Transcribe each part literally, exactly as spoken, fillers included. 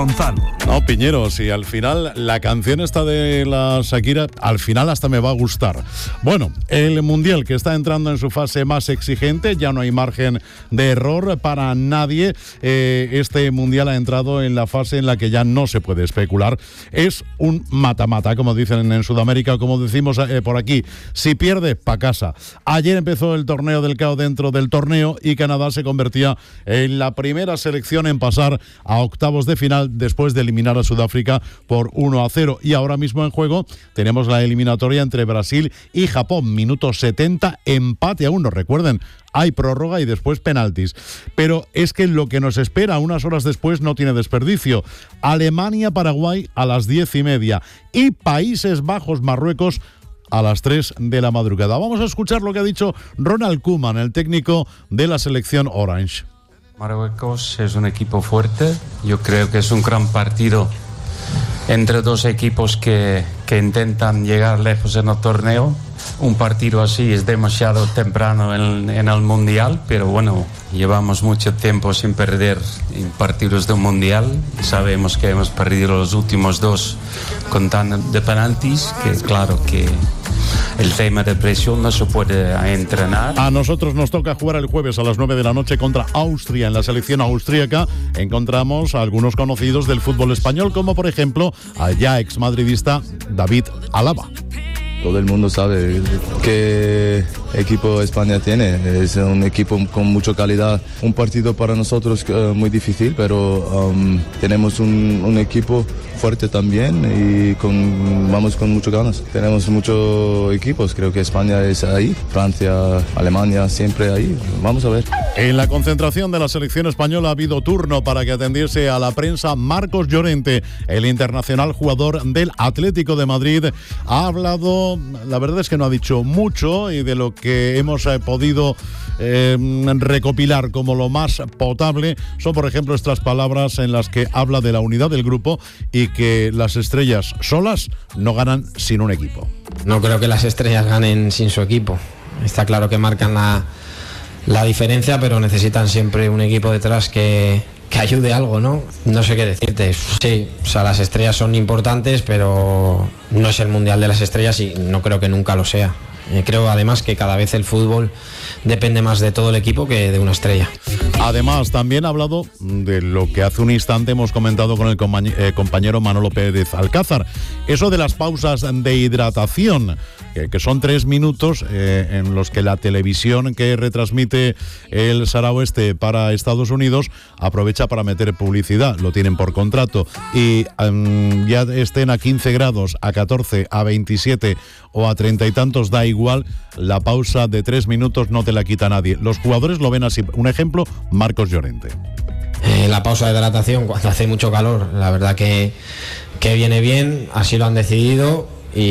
Gonzalo. No, Piñero, si al final la canción esta de la Shakira, al final hasta me va a gustar. Bueno, el Mundial que está entrando en su fase más exigente, ya no hay margen de error para nadie. Eh, este Mundial ha entrado en la fase en la que ya no se puede especular. Es un mata-mata, como dicen en Sudamérica, como decimos eh, por aquí. Si pierde, pa' casa. Ayer empezó el torneo del caos dentro del torneo y Canadá se convertía en la primera selección en pasar a octavos de final después de eliminar a Sudáfrica por uno a cero. Y ahora mismo en juego tenemos la eliminatoria entre Brasil y Japón. Minuto setenta, empate a uno. Recuerden, hay prórroga y después penaltis. Pero es que lo que nos espera unas horas después no tiene desperdicio. Alemania-Paraguay a las diez y media y Países Bajos-Marruecos a las tres de la madrugada. Vamos a escuchar lo que ha dicho Ronald Koeman, el técnico de la selección Orange. Marruecos es un equipo fuerte. Yo creo que es un gran partido entre dos equipos que, que intentan llegar lejos en el torneo. Un partido así es demasiado temprano en, en el Mundial, pero bueno, llevamos mucho tiempo sin perder en partidos de un Mundial. Sabemos que hemos perdido los últimos dos con tan de penaltis, que claro que el tema de presión no se puede entrenar. A nosotros nos toca jugar el jueves a las nueve de la noche contra Austria. En la selección austríaca encontramos a algunos conocidos del fútbol español, como por ejemplo al ya exmadridista David Alaba. Todo el mundo sabe qué equipo España tiene. Es un equipo con mucha calidad. Un partido para nosotros uh, muy difícil, pero um, tenemos un, un equipo fuerte también y con, vamos con muchas ganas. Tenemos muchos equipos, creo que España es ahí, Francia, Alemania, siempre ahí. Vamos a ver. En la concentración de la selección española ha habido turno para que atendiese a la prensa Marcos Llorente, el internacional jugador del Atlético de Madrid. Ha hablado, la verdad es que no ha dicho mucho, y de lo que hemos eh, podido eh, recopilar como lo más potable son, por ejemplo, estas palabras en las que habla de la unidad del grupo y que las estrellas solas no ganan sin un equipo. No creo que las estrellas ganen sin su equipo. Está claro que marcan la, la diferencia, pero necesitan siempre un equipo detrás que, que ayude algo, ¿no? No sé qué decirte. Sí, o sea, las estrellas son importantes, pero no es el Mundial de las Estrellas y no creo que nunca lo sea. Creo además que cada vez el fútbol depende más de todo el equipo que de una estrella. Además, también ha hablado de lo que hace un instante hemos comentado con el compañero Manolo Pérez Alcázar. Eso de las pausas de hidratación, que, que son tres minutos eh, en los que la televisión que retransmite el Sahara Oeste para Estados Unidos aprovecha para meter publicidad. Lo tienen por contrato. Y um, ya estén a quince grados, a catorce, a veintisiete o a treinta y tantos, da igual, la pausa de tres minutos no te la quita nadie. Los jugadores lo ven así. Un ejemplo, Marcos Llorente. Eh, la pausa de hidratación cuando hace mucho calor, la verdad que, que viene bien, así lo han decidido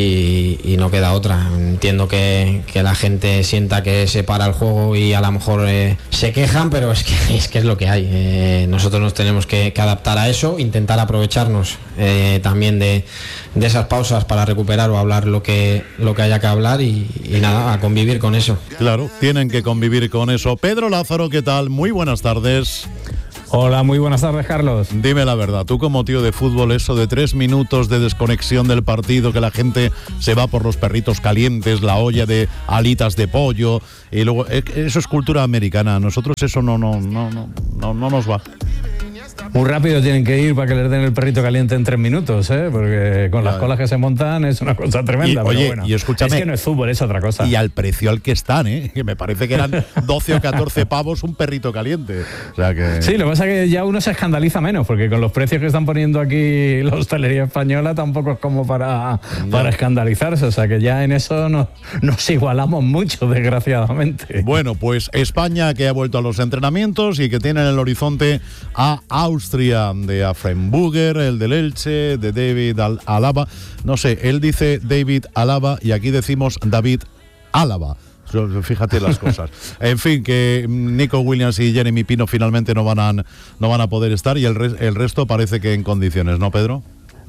y, y no queda otra. Entiendo que, que la gente sienta que se para el juego y a lo mejor eh, se quejan, pero es que, es que es lo que hay. Eh, nosotros nos tenemos que, que adaptar a eso, intentar aprovecharnos eh, también de, de esas pausas para recuperar o hablar lo que, lo que haya que hablar y, y nada, a convivir con eso. Claro, tienen que convivir con eso. Pedro Lázaro, ¿qué tal? Muy buenas tardes. Hola, muy buenas tardes, Carlos. Dime la verdad, tú como tío de fútbol, eso de tres minutos de desconexión del partido, que la gente se va por los perritos calientes, la olla de alitas de pollo, y luego, eso es cultura americana, a nosotros eso no, no, no, no, no, no nos va. Muy rápido tienen que ir para que les den el perrito caliente en tres minutos, ¿eh? Porque con las colas que se montan es una cosa tremenda. Y, oye, pero bueno, y escúchame, es que no es fútbol, es otra cosa. Y al precio al que están, ¿eh? Que me parece que eran doce o catorce pavos un perrito caliente. O sea que... Sí, lo que pasa es que ya uno se escandaliza menos, porque con los precios que están poniendo aquí la hostelería española tampoco es como para, no. para escandalizarse. O sea que ya en eso nos, nos igualamos mucho, desgraciadamente. Bueno, pues España, que ha vuelto a los entrenamientos y que tiene en el horizonte a Austria, de Afrenburger, el del Elche, de David Alaba. No sé, él dice David Alaba y aquí decimos David Álava. Fíjate las cosas. En fin, que Nico Williams y Jeremy Pino finalmente no van a, no van a poder estar y el, re, el resto parece que en condiciones, ¿no, Pedro?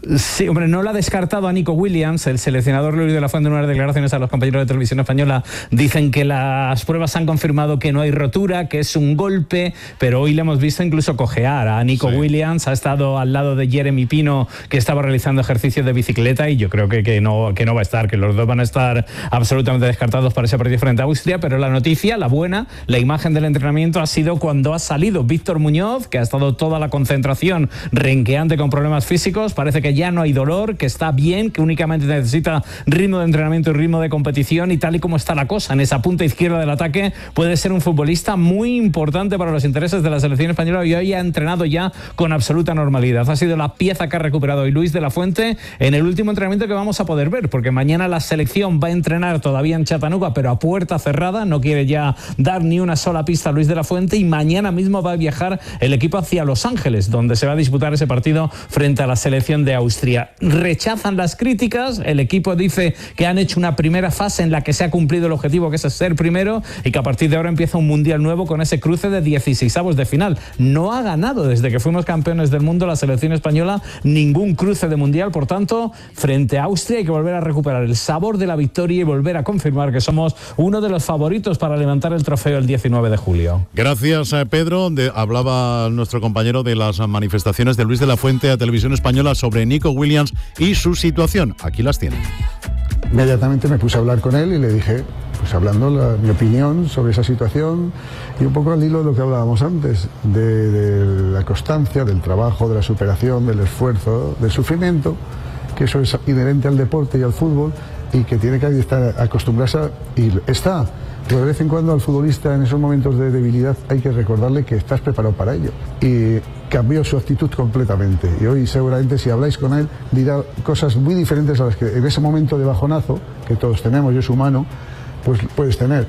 Sí, hombre, no lo ha descartado a Nico Williams. El seleccionador Luis de la Fuente, en unas declaraciones a los compañeros de Televisión Española, dicen que las pruebas han confirmado que no hay rotura, que es un golpe, pero hoy le hemos visto incluso cojear a Nico sí. Williams. Ha estado al lado de Jeremy Pino, que estaba realizando ejercicios de bicicleta, y yo creo que, que, no, que no va a estar, que los dos van a estar absolutamente descartados para ese partido frente a Austria. Pero la noticia, la buena, la imagen del entrenamiento ha sido cuando ha salido Víctor Muñoz, que ha estado toda la concentración renqueante con problemas físicos. Parece que ya no hay dolor, que está bien, que únicamente necesita ritmo de entrenamiento y ritmo de competición, y tal y como está la cosa en esa punta izquierda del ataque, puede ser un futbolista muy importante para los intereses de la selección española, y hoy ha entrenado ya con absoluta normalidad. Ha sido la pieza que ha recuperado hoy Luis de la Fuente en el último entrenamiento que vamos a poder ver, porque mañana la selección va a entrenar todavía en Chattanooga, pero a puerta cerrada, no quiere ya dar ni una sola pista a Luis de la Fuente, y mañana mismo va a viajar el equipo hacia Los Ángeles, donde se va a disputar ese partido frente a la selección de Austria. Rechazan las críticas, el equipo dice que han hecho una primera fase en la que se ha cumplido el objetivo, que es ser primero, y que a partir de ahora empieza un mundial nuevo con ese cruce de dieciseisavos de final. No ha ganado desde que fuimos campeones del mundo la selección española ningún cruce de mundial, por tanto, frente a Austria hay que volver a recuperar el sabor de la victoria y volver a confirmar que somos uno de los favoritos para levantar el trofeo el diecinueve de julio. Gracias, Pedro. De, hablaba nuestro compañero de las manifestaciones de Luis de la Fuente a Televisión Española sobre Nico Williams y su situación. Aquí las tiene. Inmediatamente me puse a hablar con él y le dije, pues hablando la, mi opinión sobre esa situación, y un poco al hilo de lo que hablábamos antes, de, de la constancia, del trabajo, de la superación, del esfuerzo, del sufrimiento, que eso es inherente al deporte y al fútbol, y que tiene que estar acostumbrarse a, y está. Pero de vez en cuando al futbolista, en esos momentos de debilidad, hay que recordarle que estás preparado para ello. Y cambió su actitud completamente. Y hoy seguramente, si habláis con él, dirá cosas muy diferentes a las que en ese momento de bajonazo, que todos tenemos, yo es humano, pues puedes tener.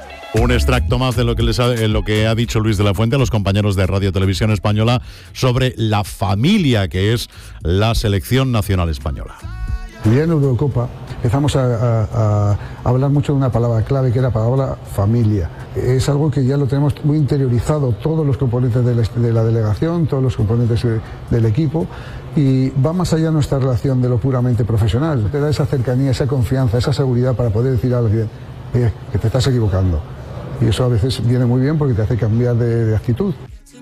Un extracto más de lo que les ha, lo que ha dicho Luis de la Fuente a los compañeros de Radio Televisión Española sobre la familia que es la selección nacional española. El día en Eurocopa empezamos a, a, a hablar mucho de una palabra clave, que era la palabra familia. Es algo que ya lo tenemos muy interiorizado, todos los componentes de la, de la delegación, todos los componentes de, del equipo, y va más allá de nuestra relación de lo puramente profesional. Te da esa cercanía, esa confianza, esa seguridad para poder decir a alguien, oye, que te estás equivocando. Y eso a veces viene muy bien porque te hace cambiar de, de actitud.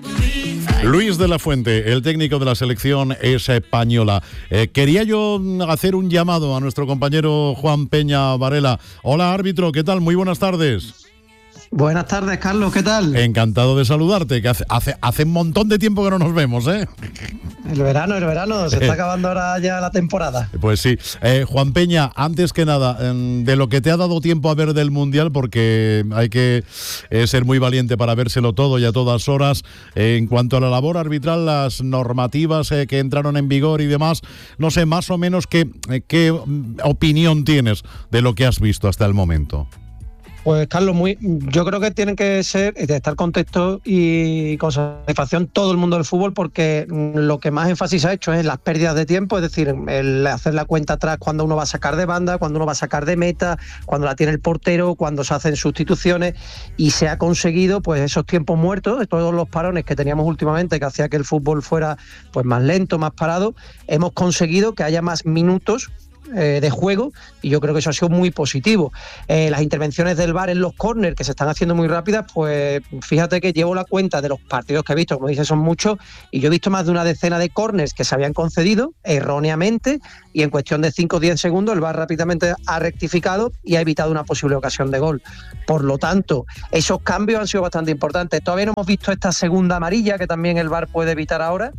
Luis de la Fuente, el técnico de la selección española. Eh, quería yo hacer un llamado a nuestro compañero Juan Peña Varela. Hola, árbitro, ¿qué tal? Muy buenas tardes. Buenas tardes, Carlos, ¿qué tal? Encantado de saludarte, que hace, hace, hace un montón de tiempo que no nos vemos, ¿eh? El verano, el verano, se está acabando ahora ya la temporada. Pues sí. Eh, Juan Peña, antes que nada, de lo que te ha dado tiempo a ver del Mundial, porque hay que eh, ser muy valiente para vérselo todo y a todas horas, eh, en cuanto a la labor arbitral, las normativas eh, que entraron en vigor y demás, no sé, más o menos qué, eh, qué opinión tienes de lo que has visto hasta el momento. Pues Carlos, muy, yo creo que tienen que ser, de estar contentos y con satisfacción todo el mundo del fútbol, porque lo que más énfasis ha hecho es las pérdidas de tiempo, es decir, el hacer la cuenta atrás cuando uno va a sacar de banda, cuando uno va a sacar de meta, cuando la tiene el portero, cuando se hacen sustituciones, y se ha conseguido pues esos tiempos muertos, de todos los parones que teníamos últimamente, que hacía que el fútbol fuera pues más lento, más parado. Hemos conseguido que haya más minutos Eh, de juego, y yo creo que eso ha sido muy positivo. Eh, las intervenciones del V A R en los córner, que se están haciendo muy rápidas, pues fíjate que llevo la cuenta de los partidos que he visto, como dices, son muchos, y yo he visto más de una decena de córners que se habían concedido erróneamente, y en cuestión de cinco o diez segundos el V A R rápidamente ha rectificado y ha evitado una posible ocasión de gol. Por lo tanto, esos cambios han sido bastante importantes. Todavía no hemos visto esta segunda amarilla que también el V A R puede evitar ahora,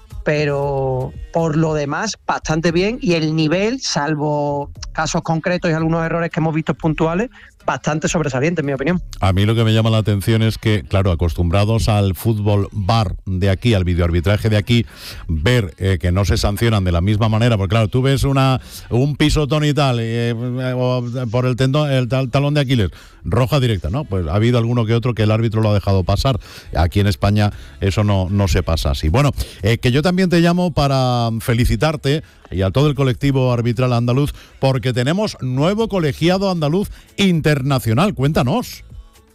pero por lo demás bastante bien, y el nivel, salvo casos concretos y algunos errores que hemos visto puntuales, bastante sobresaliente, en mi opinión. A mí lo que me llama la atención es que, claro, acostumbrados al fútbol V A R de aquí, al videoarbitraje de aquí, ver eh, que no se sancionan de la misma manera, porque claro, tú ves una un pisotón y tal, eh, o por el tendón, el tal, talón de Aquiles, roja directa, ¿no? Pues ha habido alguno que otro que el árbitro lo ha dejado pasar. Aquí en España eso no, no se pasa así. Bueno, eh, que yo también te llamo para felicitarte y a todo el colectivo arbitral andaluz, porque tenemos nuevo colegiado andaluz internacional. Cuéntanos.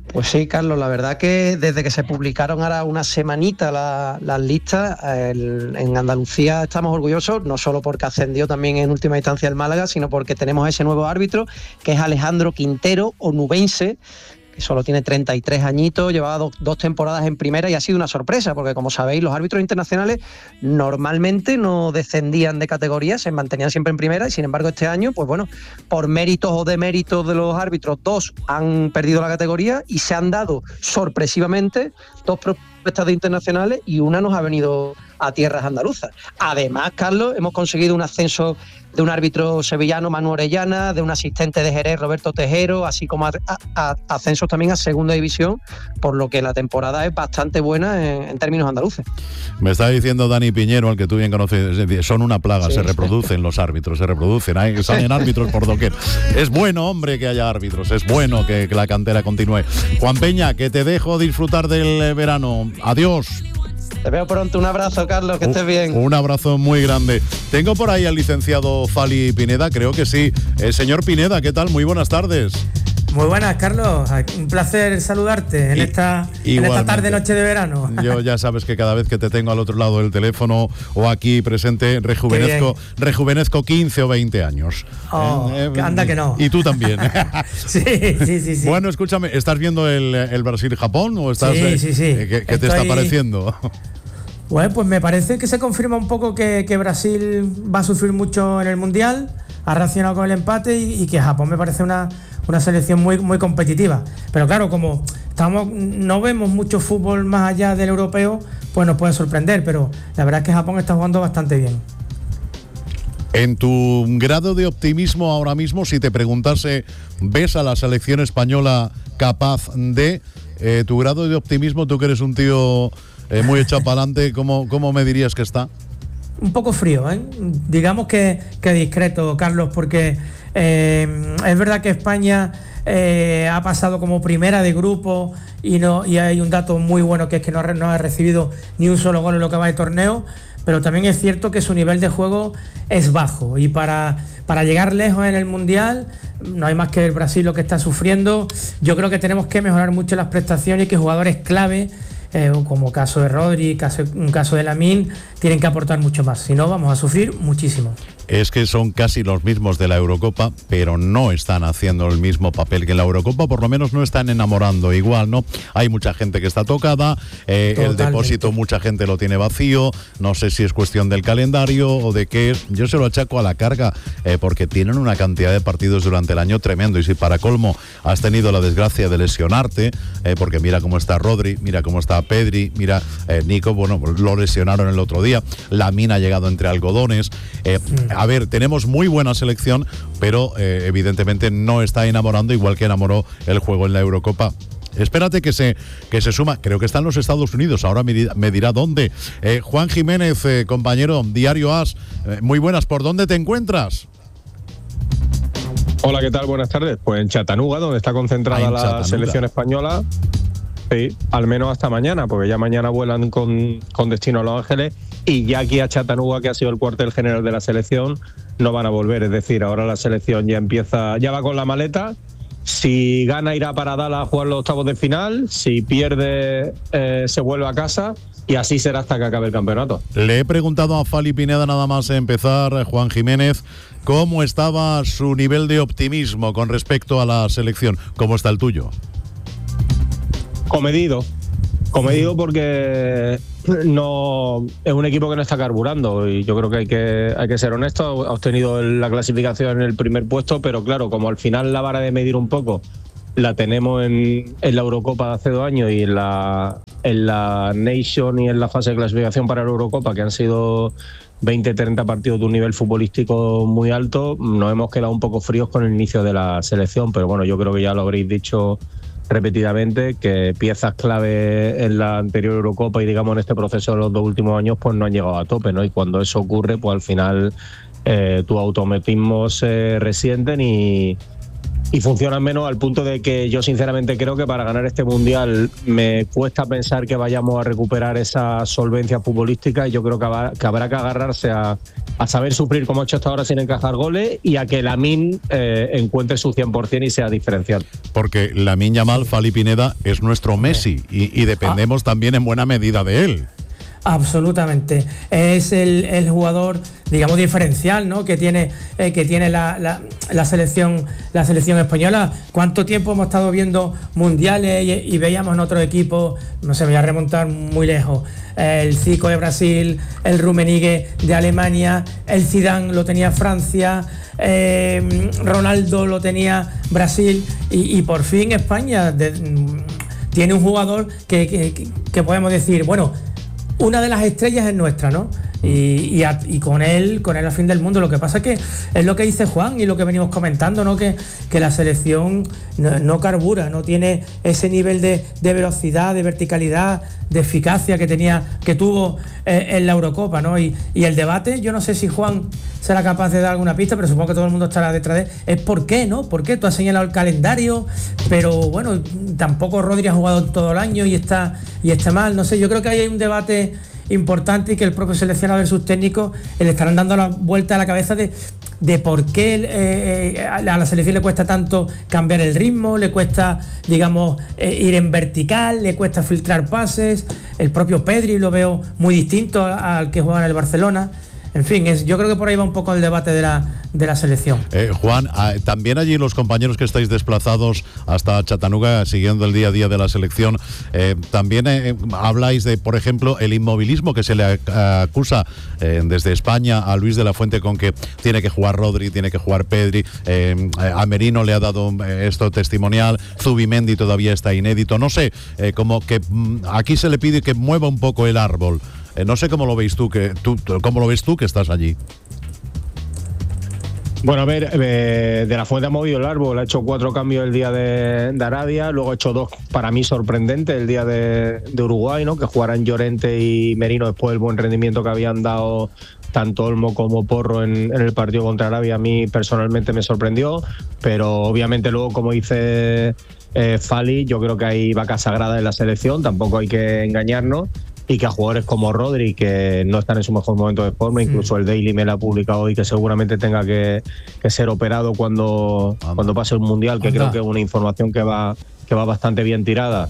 Pues sí, Carlos, la verdad que desde que se publicaron ahora una semanita la, las listas, el, en Andalucía estamos orgullosos, no solo porque ascendió también en última instancia el Málaga, sino porque tenemos ese nuevo árbitro, que es Alejandro Quintero, onubense, que solo tiene treinta y tres añitos, llevaba do, dos temporadas en primera y ha sido una sorpresa, porque como sabéis, los árbitros internacionales normalmente no descendían de categoría, se mantenían siempre en primera, y sin embargo este año, pues bueno, por méritos o deméritos de los árbitros, dos han perdido la categoría y se han dado sorpresivamente dos propuestas de internacionales y una nos ha venido a tierras andaluzas. Además, Carlos, hemos conseguido un ascenso de un árbitro sevillano, Manu Orellana, de un asistente de Jerez, Roberto Tejero, así como a, a, a ascensos también a segunda división, por lo que la temporada es bastante buena en, en términos andaluces. Me está diciendo Dani Piñero, al que tú bien conoces, son una plaga, sí. Se reproducen los árbitros, se reproducen, hay, salen árbitros por doquier. Es bueno, hombre, que haya árbitros, es bueno que, que la cantera continúe. Juan Peña, que te dejo disfrutar del verano. Adiós. Te veo pronto, un abrazo, Carlos, que estés bien. Un abrazo muy grande. Tengo por ahí al licenciado Fali Pineda, creo que sí. Eh, señor Pineda, ¿qué tal? Muy buenas tardes. Muy buenas, Carlos. Un placer saludarte en, y, esta, en esta tarde-noche de verano. Yo ya sabes que cada vez que te tengo al otro lado del teléfono o aquí presente, rejuvenezco, rejuvenezco quince o veinte años. Oh, eh, eh, anda que no. Y tú también. sí, sí, sí, sí. Bueno, escúchame, ¿estás viendo el, el Brasil-Japón o estás? Sí, sí, sí. Eh, ¿Qué, qué te está pareciendo? Bueno, pues me parece que se confirma un poco que, que Brasil va a sufrir mucho en el Mundial, ha reaccionado con el empate y, y que Japón me parece una, una selección muy, muy competitiva. Pero claro, como estamos, no vemos mucho fútbol más allá del europeo, pues nos puede sorprender, pero la verdad es que Japón está jugando bastante bien. En tu grado de optimismo ahora mismo, si te preguntase, ¿ves a la selección española capaz de... Eh, tu grado de optimismo, tú que eres un tío... Eh, muy echado para adelante, ¿cómo, ¿cómo me dirías que está? Un poco frío, ¿eh? Digamos que, que discreto, Carlos, porque eh, es verdad que España eh, ha pasado como primera de grupo y, no, y hay un dato muy bueno, que es que no ha, no ha recibido ni un solo gol en lo que va de torneo, pero también es cierto que su nivel de juego es bajo y para, para llegar lejos en el Mundial no hay más que el Brasil lo que está sufriendo. Yo creo que tenemos que mejorar mucho las prestaciones y que jugadores clave, Eh, como caso de Rodri, caso, un caso de Lamine, tienen que aportar mucho más, si no vamos a sufrir muchísimo. Es que son casi los mismos de la Eurocopa, pero no están haciendo el mismo papel que en la Eurocopa, por lo menos no están enamorando igual, ¿no? Hay mucha gente que está tocada, eh, el depósito mucha gente lo tiene vacío, no sé si es cuestión del calendario o de qué es. Yo se lo achaco a la carga, eh, porque tienen una cantidad de partidos durante el año tremendo, y si para colmo has tenido la desgracia de lesionarte, eh, porque mira cómo está Rodri, mira cómo está Pedri, mira eh, Nico, bueno, lo lesionaron el otro día, Lamine ha llegado entre algodones, eh, a ver, tenemos muy buena selección, pero eh, evidentemente no está enamorando igual que enamoró el juego en la Eurocopa. Espérate que se que se suma, creo que está en los Estados Unidos, ahora me, me dirá dónde. Eh, Juan Jiménez, eh, compañero, Diario As, eh, muy buenas, ¿por dónde te encuentras? Hola, ¿qué tal? Buenas tardes. Pues en Chattanooga, donde está concentrada ah, la Chattanooga. Selección española. Sí, al menos hasta mañana, porque ya mañana vuelan con, con destino a Los Ángeles y ya aquí a Chattanooga, que ha sido el cuartel general de la selección, no van a volver. Es decir, ahora la selección ya empieza, ya va con la maleta. Si gana, irá para Dallas a jugar los octavos de final. Si pierde, eh, se vuelve a casa. Y así será hasta que acabe el campeonato. Le he preguntado a Fali Pineda nada más empezar, Juan Jiménez, cómo estaba su nivel de optimismo con respecto a la selección. ¿Cómo está el tuyo? Comedido, comedido porque no es un equipo que no está carburando y yo creo que hay que, hay que ser honesto. Ha obtenido la clasificación en el primer puesto, pero claro, como al final la vara de medir un poco la tenemos en, en la Eurocopa de hace dos años y en la, en la Nation y en la fase de clasificación para la Eurocopa, que han sido veinte treinta partidos de un nivel futbolístico muy alto, nos hemos quedado un poco fríos con el inicio de la selección, pero bueno, yo creo que ya lo habréis dicho repetidamente, que piezas clave en la anterior Eurocopa y digamos en este proceso de los dos últimos años pues no han llegado a tope, ¿no? Y cuando eso ocurre, pues al final eh, tus automatismos se resienten y, y funcionan menos, al punto de que yo sinceramente creo que para ganar este Mundial me cuesta pensar que vayamos a recuperar esa solvencia futbolística, y yo creo que, va, que habrá que agarrarse a, a saber sufrir como ha hecho hasta ahora sin encajar goles, y a que Lamine eh, encuentre su cien por ciento y sea diferencial. Porque Lamine Yamal, Fali Pineda, es nuestro Messi y, y dependemos ah. también en buena medida de él. Absolutamente, es el, el jugador, digamos, diferencial, ¿no? Que tiene, eh, que tiene la, la, la selección, la selección española. ¿Cuánto tiempo hemos estado viendo mundiales y, y veíamos en otros equipos? No sé, me voy a remontar muy lejos. El Zico de Brasil, el Rummenigge de Alemania, el Zidane lo tenía Francia, eh, Ronaldo lo tenía Brasil, y, y por fin España de, tiene un jugador que, que, que podemos decir, bueno, una de las estrellas es nuestra, ¿no? Y, y, a, y con él, con él al fin del mundo. Lo que pasa es que es lo que dice Juan y lo que venimos comentando, ¿no? Que, que la selección no, no carbura, no tiene ese nivel de, de velocidad, de verticalidad, de eficacia que tenía, que tuvo eh, en la Eurocopa, ¿no? Y, y el debate, yo no sé si Juan será capaz de dar alguna pista, pero supongo que todo el mundo estará detrás de él. Es por qué, ¿no? ¿Por qué? Tú has señalado el calendario, pero bueno, tampoco Rodri ha jugado todo el año y está, y está mal. No sé, yo creo que ahí hay un debate importante y que el propio seleccionador y sus técnicos le estarán dando la vuelta a la cabeza de, de por qué eh, a la selección le cuesta tanto cambiar el ritmo, le cuesta, digamos, eh, ir en vertical, le cuesta filtrar pases. El propio Pedri lo veo muy distinto al que juega en el Barcelona. En fin, es, yo creo que por ahí va un poco el debate de la, de la selección. Eh, Juan, también allí los compañeros que estáis desplazados hasta Chattanooga siguiendo el día a día de la selección, eh, también eh, habláis de, por ejemplo, el inmovilismo que se le acusa eh, desde España a Luis de la Fuente, con que tiene que jugar Rodri, tiene que jugar Pedri, eh, a Merino le ha dado esto testimonial, Zubimendi todavía está inédito, no sé, eh, como que mm, aquí se le pide que mueva un poco el árbol. Eh, no sé cómo lo veis tú, que tú, cómo lo ves tú que estás allí. Bueno, a ver, eh, de la Fuente ha movido el árbol, ha hecho cuatro cambios el día de, de Arabia, luego ha hecho dos para mí sorprendentes el día de, de Uruguay, ¿no? Que jugaran Llorente y Merino después del buen rendimiento que habían dado tanto Olmo como Porro en, en el partido contra Arabia. A mí personalmente me sorprendió, pero obviamente luego, como dice eh, Fali, yo creo que hay vaca sagrada en la selección, tampoco hay que engañarnos. Y que a jugadores como Rodri, que no están en su mejor momento de forma, incluso el Daily me lo ha publicado hoy, que seguramente tenga que, que ser operado cuando, cuando pase el Mundial, que Anda. creo que es una información que va, que va bastante bien tirada.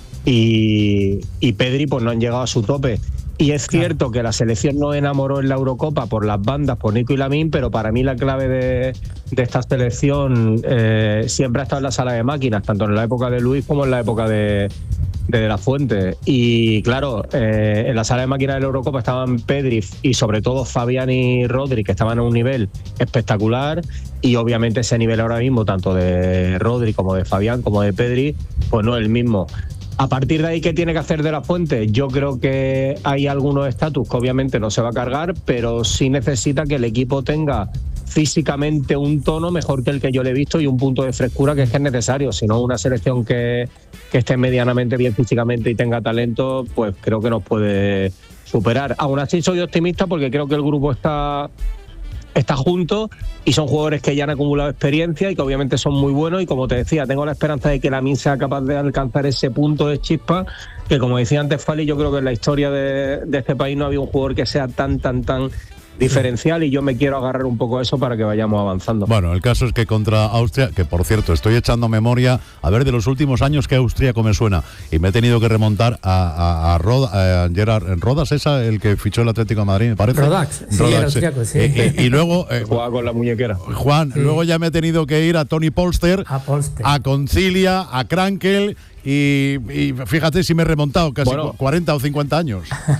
Y, y Pedri pues no han llegado a su tope. Y es cierto que la selección no enamoró en la Eurocopa por las bandas, por Nico y Lamine, pero para mí la clave de, de esta selección eh, siempre ha estado en la sala de máquinas, tanto en la época de Luis como en la época de... de De La Fuente. Y claro, eh, en la sala de máquinas de la Eurocopa estaban Pedri y sobre todo Fabián y Rodri, que estaban a un nivel espectacular, y obviamente ese nivel ahora mismo, tanto de Rodri como de Fabián como de Pedri, pues no es el mismo. A partir de ahí, ¿qué tiene que hacer De La Fuente? Yo creo que hay algunos estatus que obviamente no se va a cargar, pero sí necesita que el equipo tenga físicamente un tono mejor que el que yo le he visto y un punto de frescura que es que es necesario. Si no, una selección que, que esté medianamente bien físicamente y tenga talento, pues creo que nos puede superar. Aún así soy optimista porque creo que el grupo está, está junto y son jugadores que ya han acumulado experiencia y que obviamente son muy buenos, y como te decía, tengo la esperanza de que Lamine sea capaz de alcanzar ese punto de chispa que, como decía antes Fali, yo creo que en la historia de, de este país no había un jugador que sea tan, tan, tan diferencial, y yo me quiero agarrar un poco a eso para que vayamos avanzando. Bueno, el caso es que contra Austria, que por cierto estoy echando memoria a ver de los últimos años que Austríaco me suena, y me he tenido que remontar a, a, a, Rod, a Gerard Rodas, esa el que fichó el Atlético de Madrid, me parece. Rodax, sí, Rodax, austriaco, sí. Eh, y, y luego eh, jugaba con la muñequera. Juan, sí. Luego ya me he tenido que ir a Tony Polster, a, Polster. a Concilia, a Krankel. Y, y fíjate si me he remontado casi bueno, cuarenta o cincuenta años.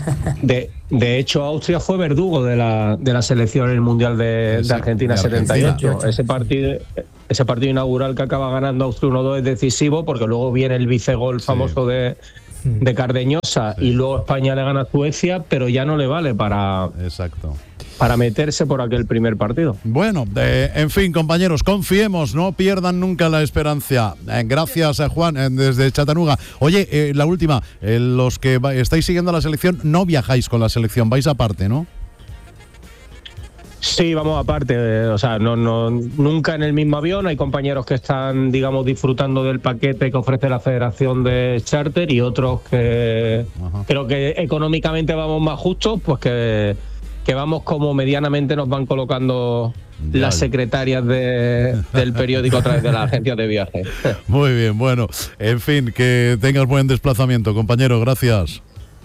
De, de hecho, Austria fue verdugo de la, de la selección en el Mundial de, de Argentina de setenta y ocho. Ese partido, ese partido inaugural que acaba ganando Austria uno dos es decisivo, porque luego viene el vicegol sí. famoso de, de Cardeñosa, sí. y luego España le gana a Suecia, pero ya no le vale para... Exacto. para meterse por aquel primer partido. Bueno, eh, en fin, compañeros, confiemos, no pierdan nunca la esperanza. Eh, gracias a Juan eh, desde Chattanooga. Oye, eh, la última, eh, los que va, estáis siguiendo la selección, no viajáis con la selección, vais aparte, ¿no? Sí, vamos aparte, eh, o sea, no, no, nunca en el mismo avión. Hay compañeros que están, digamos, disfrutando del paquete que ofrece la Federación de Charter y otros que Ajá. creo que económicamente vamos más justos, pues que, que vamos como medianamente nos van colocando ya, las secretarias de, del periódico a través de las agencias de viaje. Muy bien, bueno, en fin, que tengas buen desplazamiento, compañero, gracias.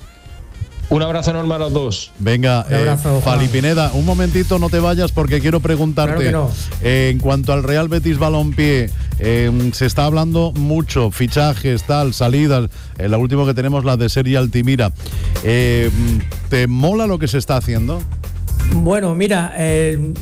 Un abrazo enorme a los dos. Venga, eh, Fali Pineda, un momentito, no te vayas porque quiero preguntarte, claro no. eh, en cuanto al Real Betis Balompié, eh, se está hablando mucho, fichajes, tal, salidas, eh, la última que tenemos, la de Sergi Altimira. Eh, ¿Te mola lo que se está haciendo? Bueno, mira, eh,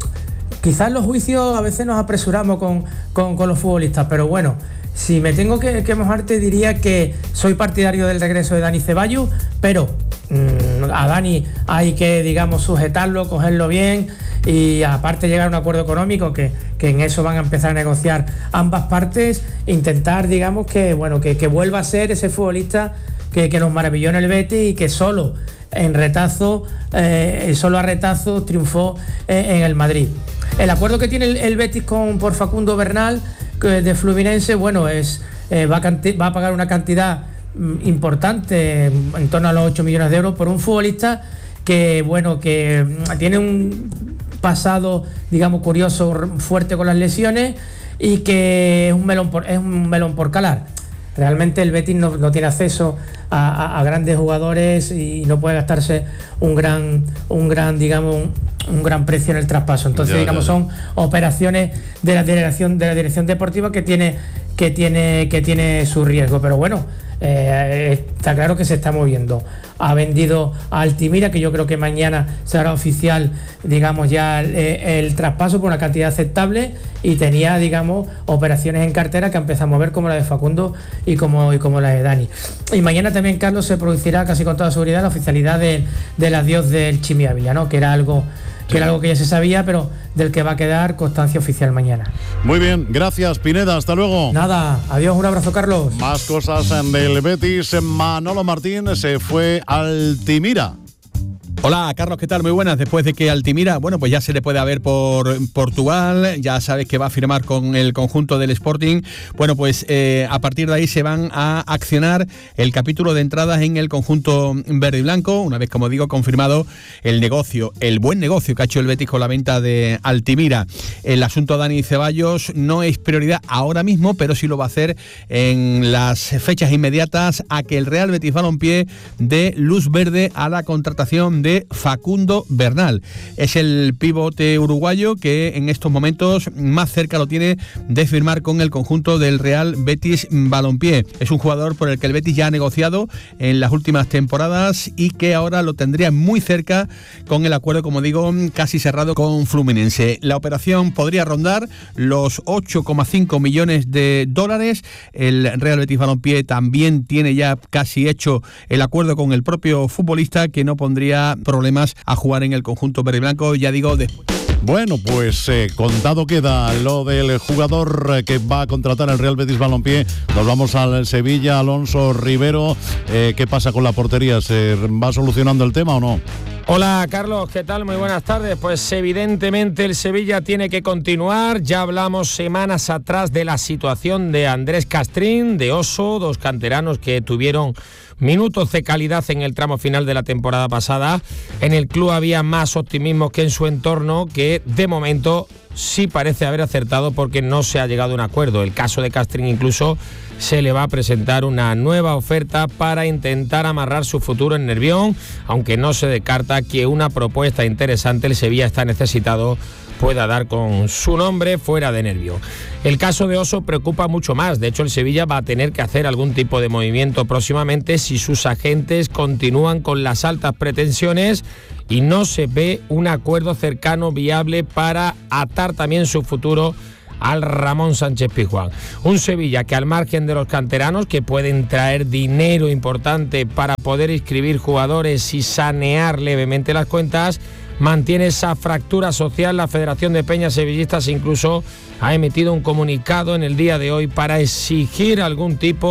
quizás los juicios a veces nos apresuramos con, con, con los futbolistas, pero bueno, si me tengo que, que mojarte, diría que soy partidario del regreso de Dani Ceballos, pero mmm, a Dani hay que, digamos, sujetarlo, cogerlo bien y aparte llegar a un acuerdo económico, que, que en eso van a empezar a negociar ambas partes, intentar, digamos, que bueno que, que vuelva a ser ese futbolista que, que nos maravilló en el Betis y que solo en retazo, eh, solo a retazos triunfó eh, en el Madrid. El acuerdo que tiene el, el Betis con por Facundo Bernal de Fluminense, bueno, es eh, va, a canti- va a pagar una cantidad mm, importante, en torno a los ocho millones de euros, por un futbolista que, bueno, que mm, tiene un pasado, digamos, curioso, fuerte con las lesiones y que es un melón por, es un melón por calar. Realmente el Betis no, no tiene acceso a, a, a grandes jugadores y no puede gastarse un gran, un gran, digamos, un, un gran precio en el traspaso. Entonces, ya, digamos, ya, ya. son operaciones de la dirección, de la dirección deportiva que tiene, que tiene, que tiene su riesgo. Pero bueno, eh, está claro que se está moviendo. Ha vendido a Altimira, que yo creo que mañana será oficial, digamos, ya el, el traspaso por una cantidad aceptable, y tenía, digamos, operaciones en cartera que empezamos a ver, como la de Facundo y como, y como la de Dani. Y mañana también, Carlos, se producirá casi con toda seguridad la oficialidad de, del adiós del Chimi Ávila, ¿no? Que era algo que era algo que ya se sabía, pero del que va a quedar constancia oficial mañana. Muy bien, gracias, Pineda, hasta luego. Nada, adiós, un abrazo, Carlos. Más cosas del Betis. Manolo Martín se fue al Altimira. Hola, Carlos, ¿qué tal? Muy buenas. Después de que Altimira, bueno, pues ya se le puede ver por Portugal, ya sabes que va a firmar con el conjunto del Sporting. Bueno, pues eh, a partir de ahí se van a accionar el capítulo de entradas en el conjunto verde y blanco, una vez, como digo, confirmado el negocio, el buen negocio que ha hecho el Betis con la venta de Altimira. El asunto de Dani Ceballos no es prioridad ahora mismo, pero sí lo va a hacer en las fechas inmediatas a que el Real Betis Balompié dé luz verde a la contratación de Facundo Bernal. Es el pivote uruguayo que en estos momentos más cerca lo tiene de firmar con el conjunto del Real Betis Balompié. Es un jugador por el que el Betis ya ha negociado en las últimas temporadas y que ahora lo tendría muy cerca con el acuerdo, como digo, casi cerrado con Fluminense. La operación podría rondar los ocho coma cinco millones de dólares. El Real Betis Balompié también tiene ya casi hecho el acuerdo con el propio futbolista, que no pondría problemas a jugar en el conjunto verde y blanco, ya digo, después. Bueno, pues eh, contado queda lo del jugador eh, que va a contratar el Real Betis Balompié. Nos vamos al Sevilla. Alonso Rivero, eh, ¿qué pasa con la portería? ¿Se va solucionando el tema o no? Hola, Carlos, ¿qué tal? Muy buenas tardes. Pues evidentemente el Sevilla tiene que continuar. Ya hablamos semanas atrás de la situación de Andrés Castrín, de Oso, dos canteranos que tuvieron minutos de calidad en el tramo final de la temporada pasada. En el club había más optimismo que en su entorno, que de momento sí parece haber acertado porque no se ha llegado a un acuerdo. El caso de Castrín incluso se le va a presentar una nueva oferta para intentar amarrar su futuro en Nervión, aunque no se descarta que una propuesta interesante el Sevilla está necesitado pueda dar con su nombre fuera de Nervión. El caso de Oso preocupa mucho más. De hecho, el Sevilla va a tener que hacer algún tipo de movimiento próximamente si sus agentes continúan con las altas pretensiones y no se ve un acuerdo cercano viable para atar también su futuro al Ramón Sánchez Pizjuán. Un Sevilla que, al margen de los canteranos, que pueden traer dinero importante para poder inscribir jugadores y sanear levemente las cuentas, mantiene esa fractura social. La Federación de Peñas Sevillistas incluso ha emitido un comunicado en el día de hoy para exigir algún tipo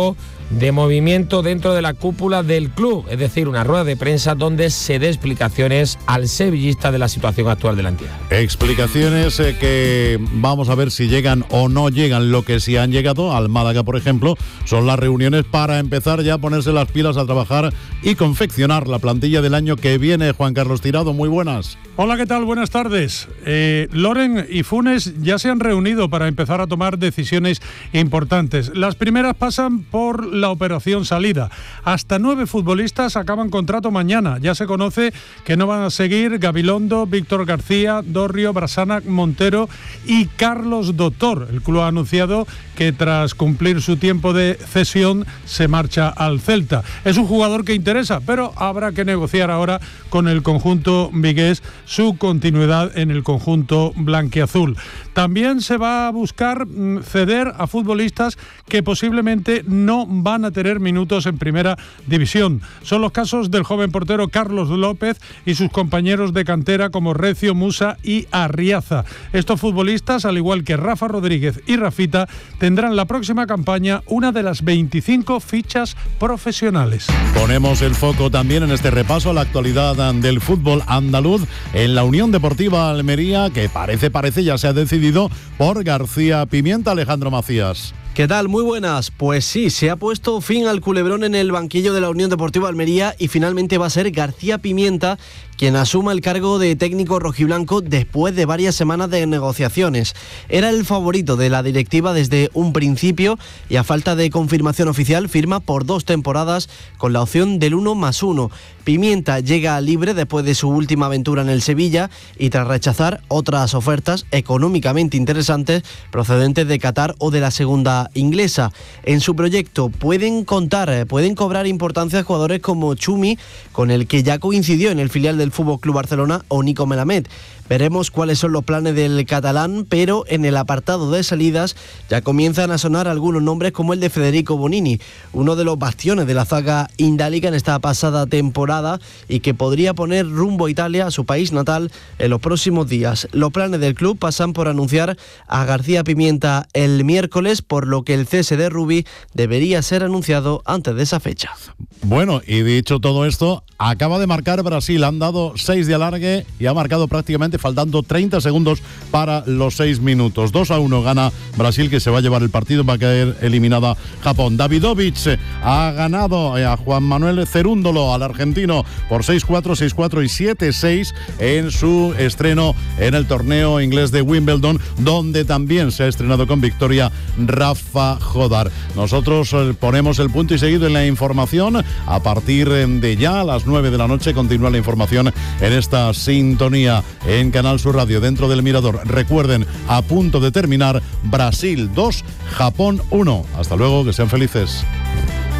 de movimiento dentro de la cúpula del club, es decir, una rueda de prensa donde se dé explicaciones al sevillista de la situación actual de la entidad. Explicaciones eh, que vamos a ver si llegan o no llegan. Lo que sí han llegado al Málaga, por ejemplo, son las reuniones para empezar ya a ponerse las pilas a trabajar y confeccionar la plantilla del año que viene. Juan Carlos Tirado, muy buenas. Hola, ¿qué tal? Buenas tardes. Eh, Loren y Funes ya se han reunido para empezar a tomar decisiones importantes. Las primeras pasan por la operación salida. Hasta nueve futbolistas acaban contrato mañana. Ya se conoce que no van a seguir Gabilondo, Víctor García, Dorrio, Brasana, Montero y Carlos Doctor. El club ha anunciado que tras cumplir su tiempo de cesión se marcha al Celta. Es un jugador que interesa, pero habrá que negociar ahora con el conjunto vigués su continuidad en el conjunto blanquiazul. También se va a buscar ceder a futbolistas que posiblemente no van a tener minutos en primera división. Son los casos del joven portero Carlos López y sus compañeros de cantera como Recio, Musa y Arriaza. Estos futbolistas, al igual que Rafa Rodríguez y Rafita, tendrán la próxima campaña una de las veinticinco fichas profesionales. Ponemos el foco también en este repaso a la actualidad del fútbol andaluz en la Unión Deportiva Almería, que parece, parece ya se ha decidido por García Pimienta. Alejandro Macías. ¿Qué tal? Muy buenas. Pues sí, se ha puesto fin al culebrón en el banquillo de la Unión Deportiva Almería y finalmente va a ser García Pimienta quien asuma el cargo de técnico rojiblanco después de varias semanas de negociaciones. Era el favorito de la directiva desde un principio y a falta de confirmación oficial firma por dos temporadas con la opción del uno más uno. Pimienta llega libre después de su última aventura en el Sevilla y tras rechazar otras ofertas económicamente interesantes procedentes de Qatar o de la segunda inglesa. En su proyecto pueden contar, pueden cobrar importancia jugadores como Chumi, con el que ya coincidió en el filial del F C Barcelona, o Nico Melamed. Veremos cuáles son los planes del catalán, pero en el apartado de salidas ya comienzan a sonar algunos nombres como el de Federico Bonini, uno de los bastiones de la zaga indálica en esta pasada temporada y que podría poner rumbo a Italia, a su país natal, en los próximos días. Los planes del club pasan por anunciar a García Pimienta el miércoles, por lo que el cese de Rubí debería ser anunciado antes de esa fecha. Bueno, y dicho todo esto, acaba de marcar Brasil, han dado seis de alargue y ha marcado prácticamente faltando treinta segundos para los seis minutos. dos a uno gana Brasil, que se va a llevar el partido, va a caer eliminada Japón. Davidovich ha ganado a Juan Manuel Cerúndolo, al argentino, por seis cuatro, seis cuatro y siete seis en su estreno en el torneo inglés de Wimbledon, donde también se ha estrenado con victoria Rafa Jodar. Nosotros ponemos el punto y seguido en la información. A partir de ya, a las nueve de la noche, continúa la información en esta sintonía en Canal Sur Radio, dentro del Mirador. Recuerden, a punto de terminar, Brasil dos, Japón uno. Hasta luego, que sean felices.